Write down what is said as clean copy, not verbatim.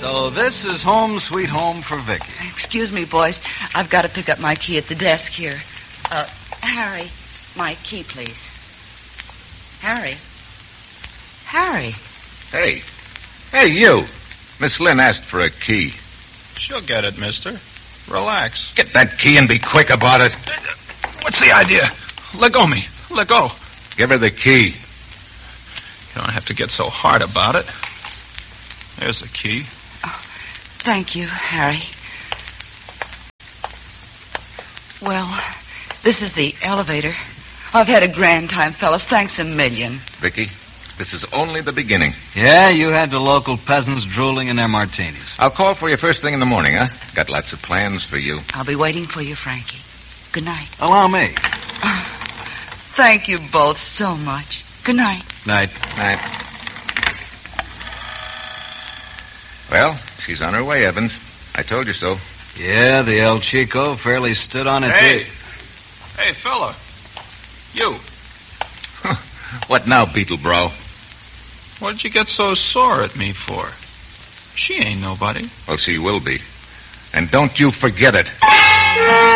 So this is home sweet home for Vicky. Excuse me, boys. I've got to pick up my key at the desk here. Harry, my key, please. Harry. Harry. Hey. Hey, you. Miss Lynn asked for a key. She'll get it, mister. Relax. Get that key and be quick about it. What's the idea? Let go of me. Let go. Give her the key. You don't have to get so hard about it. There's the key. Oh, thank you, Harry. Well, this is the elevator. I've had a grand time, fellas. Thanks a million. Vicky, this is only the beginning. Yeah, you had the local peasants drooling in their martinis. I'll call for you first thing in the morning, huh? Got lots of plans for you. I'll be waiting for you, Frankie. Good night. Allow me. Thank you both so much. Good night. Night. Night. Well, she's on her way, Evans. I told you so. Yeah, the El Chico fairly stood on its Hey. head. Hey, fella. You. What now, Beetlebro? What did you get so sore at me for? She ain't nobody. Well, she will be. And don't you forget it.